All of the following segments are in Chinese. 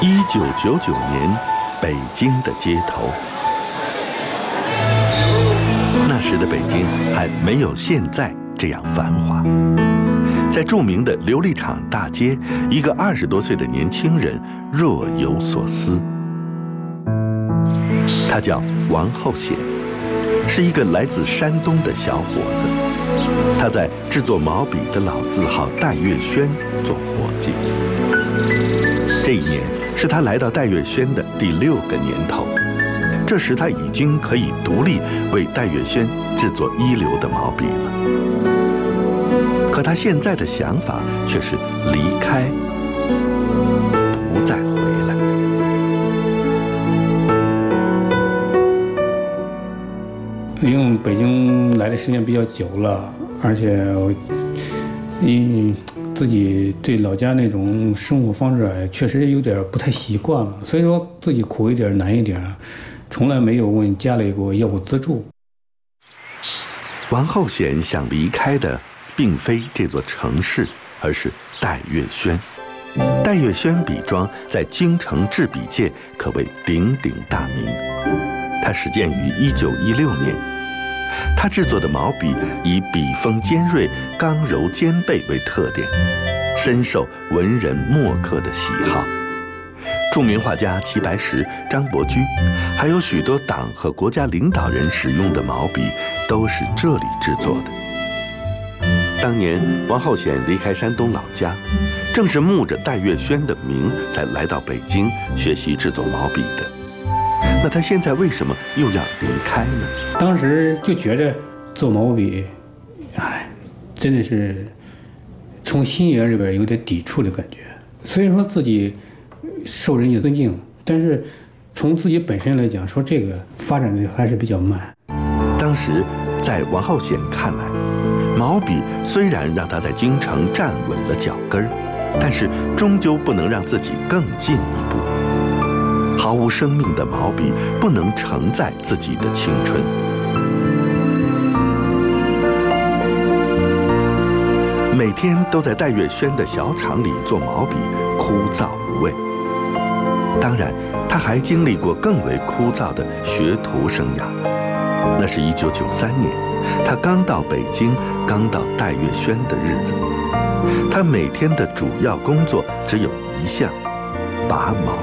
1999年，北京的街头。那时的北京还没有现在这样繁华。在著名的琉璃厂大街，一个20多岁的年轻人若有所思。他叫王厚显，是一个来自山东的小伙子。他在制作毛笔的老字号戴月轩做伙计。这一年是他来到戴月轩的第6个年头。这时他已经可以独立为戴月轩制作一流的毛笔了。可他现在的想法却是离开，不再回来。 因为北京来的时间比较久了，而且自己对老家那种生活方式确实有点不太习惯了，所以说自己苦一点难一点，从来没有问家里给我要过资助。 王厚显想离开的并非这座城市，而是戴月轩。戴月轩笔庄在京城制笔界可谓鼎鼎大名。它始建于1916年，他制作的毛笔以笔锋尖锐、刚柔兼备为特点，深受文人墨客的喜好。著名画家齐白石、张伯驹，还有许多党和国家领导人使用的毛笔，都是这里制作的。当年王厚显离开山东老家，正是慕着戴月轩的名才来到北京学习制作毛笔的。那他现在为什么又要离开呢？ 当时就觉着做毛笔，真的是从心眼里边有点抵触的感觉。虽然说自己受人家尊敬，但是从自己本身来讲，说这个发展的还是比较慢。 当时在王厚显看来，毛笔虽然让他在京城站稳了脚跟，但是终究不能让自己更进一步。毫无生命的毛笔不能承载自己的青春。每天都在戴月轩的小厂里做毛笔，枯燥无味。当然，他还经历过更为枯燥的学徒生涯。那是1993年，他刚到北京，刚到戴月轩的日子。他每天的主要工作只有一项：拔毛。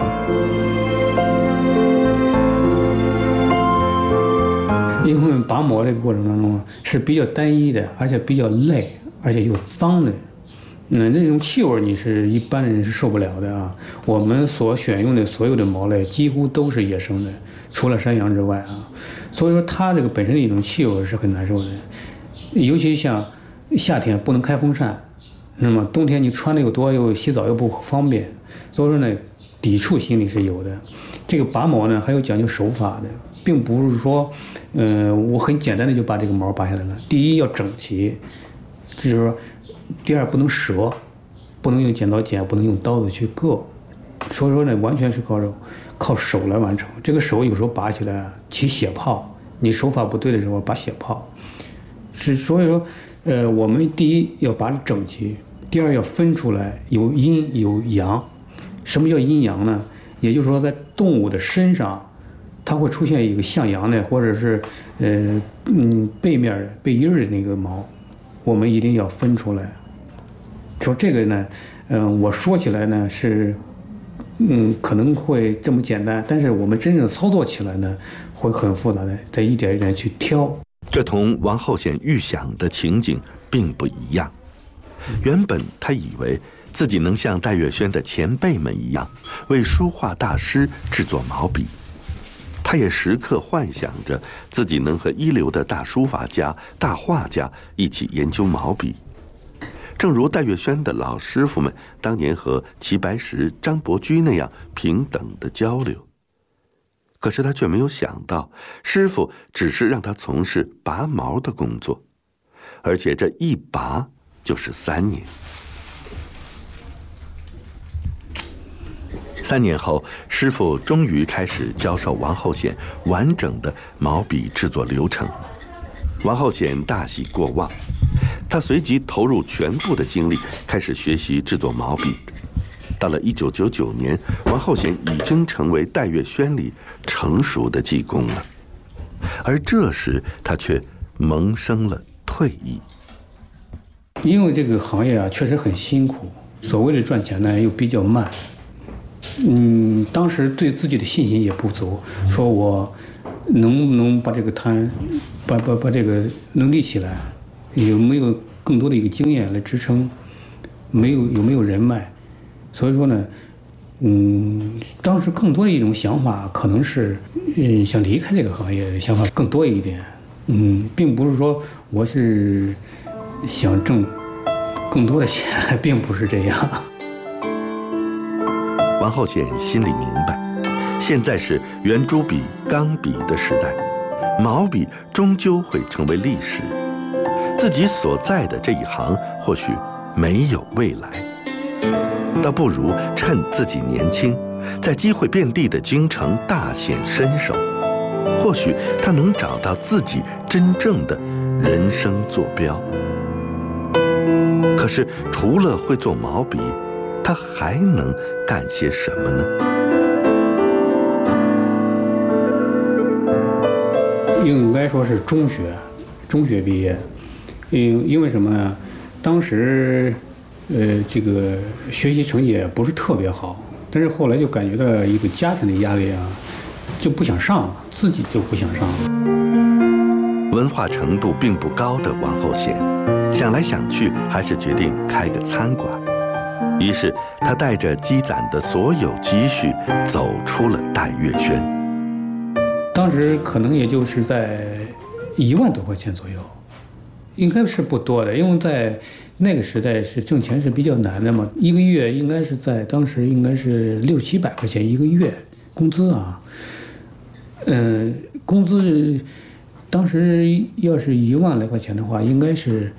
因为拔毛这个过程当中是比较单一的，而且比较累，而且又脏的。那种气味你是一般人是受不了的啊。我们所选用的所有的毛类几乎都是野生的，除了山羊之外啊。所以说它这个本身的一种气味是很难受的，尤其像夏天不能开风扇，那么冬天你穿的又多，又洗澡又不方便，所以说呢，抵触心理是有的。这个拔毛呢还有讲究手法的，并不是说，我很简单的就把这个毛拔下来了。第一要整齐，就是说，第二不能折，不能用剪刀剪，不能用刀子去割。所以说呢，完全是靠手来完成。这个手有时候拔起来起血泡，你手法不对的时候拔血泡。所以说，我们第一要拔得整齐，第二要分出来有阴有阳。什么叫阴阳呢？也就是说，在动物的身上，它会出现一个向阳的，或者是背面的背阴的那个毛，我们一定要分出来。说这个呢，我说起来呢是，可能会这么简单，但是我们真正操作起来呢，会很复杂的，再一点一点去挑。 这同王厚显预想的情景并不一样。原本他以为自己能像戴月轩的前辈们一样，为书画大师制作毛笔。他也时刻幻想着自己能和一流的大书法家、大画家一起研究毛笔，正如戴月轩的老师傅们当年和齐白石、张伯驹那样平等的交流。可是他却没有想到，师傅只是让他从事拔毛的工作，而且这一拔就是3年。3年后，师傅终于开始教授王厚显完整的毛笔制作流程。王厚显大喜过望，他随即投入全部的精力开始学习制作毛笔。 到了1999年，王厚显已经成为戴月轩里成熟的技工了，而这时他却萌生了退意。 因为这个行业啊确实很辛苦，所谓的赚钱呢又比较慢。当时对自己的信心也不足，说我能不能把这个摊，把这个能立起来，有没有更多的一个经验来支撑，有没有人脉，所以说呢，当时更多的一种想法可能是，想离开这个行业的想法更多一点，并不是说我是想挣更多的钱，并不是这样。 王厚显心里明白，现在是圆珠笔、钢笔的时代，毛笔终究会成为历史。自己所在的这一行或许没有未来，倒不如趁自己年轻，在机会遍地的京城大显身手，或许他能找到自己真正的人生坐标。可是除了会做毛笔，他还能干些什么呢？ 应该说是中学毕业，因为什么呢？当时这个学习成绩也不是特别好，但是后来就感觉到一个家庭的压力啊，就不想上了，自己就不想上了。 文化程度并不高的王厚显，想来想去，还是决定开个餐馆。于是他带着积攒的所有积蓄，走出了戴月轩。 当时可能也就是在1万多块钱左右，应该是不多的，因为在那个时代是挣钱是比较难的嘛，一个月应该是在当时应该是600-700块钱一个月工资啊，工资当时要是1万来块钱的话，应该是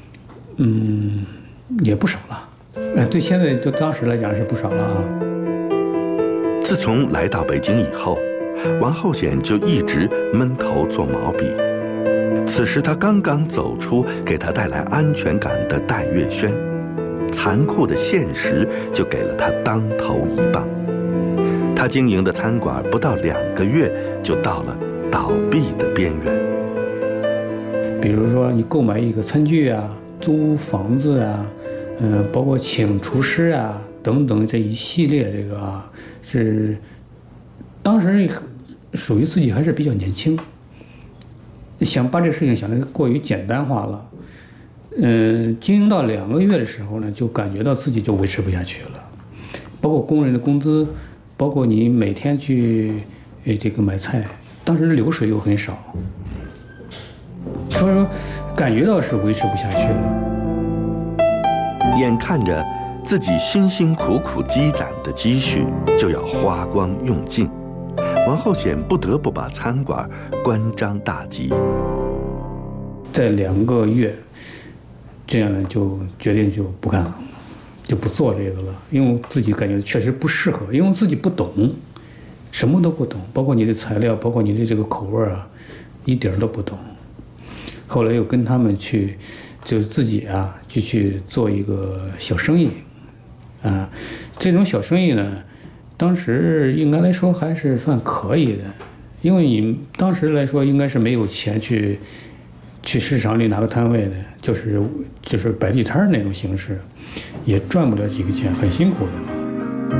也不少了。对现在就当时来讲是不少了啊。 自从来到北京以后，王厚显就一直闷头做毛笔。此时他刚刚走出给他带来安全感的戴月轩，残酷的现实就给了他当头一棒。他经营的餐馆不到2个月就到了倒闭的边缘。 比如说你购买一个餐具啊，租房子啊，包括请厨师啊等等这一系列这个啊，是当时属于自己还是比较年轻，想把这个事情想得过于简单化了。经营到2个月的时候呢，就感觉到自己就维持不下去了，包括工人的工资，包括你每天去这个买菜，当时流水又很少，所以说感觉到是维持不下去了。 眼看着自己辛辛苦苦积攒的积蓄就要花光用尽，王厚显不得不把餐馆关张大吉。 在2个月，这样呢就决定就不干了，就不做这个了，因为自己感觉确实不适合，因为自己不懂，什么都不懂，包括你的材料，包括你的这个口味啊，一点都不懂。后来又跟他们去，就是自己啊，就去做一个小生意，啊，这种小生意呢，当时应该来说还是算可以的，因为你当时来说应该是没有钱去市场里拿个摊位的，就是摆地摊那种形式，也赚不了几个钱，很辛苦的。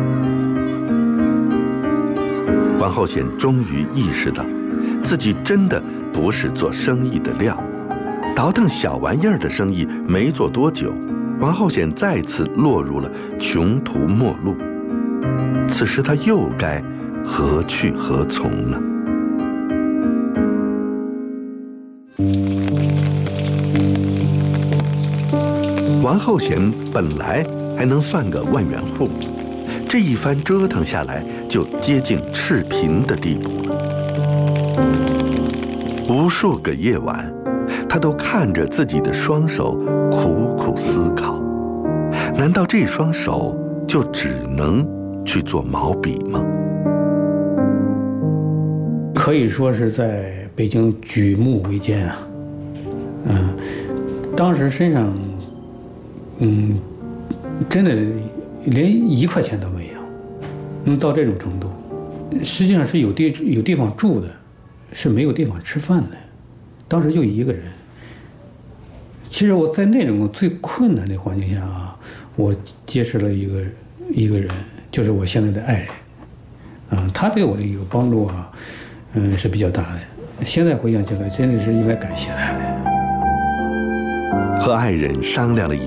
王厚显终于意识到，自己真的不是做生意的料。倒腾小玩意儿的生意没做多久，王厚显再次落入了穷途末路。此时他又该何去何从呢？王厚显本来还能算个万元户，这一番折腾下来，就接近赤贫的地步了。无数个夜晚，他都看着自己的双手，苦苦思考：难道这双手就只能去做毛笔吗？ 可以说是在北京举目维艰啊。当时身上，真的连1块钱都没有，能到这种程度，实际上是有地方住的，是没有地方吃饭的。当时就一个人。其实我在那种最困难的环境下啊，我结识了一个人，就是我现在的爱人，他对我的一个帮助啊，是比较大的。现在回想起来，真的是应该感谢他的。 和爱人商量了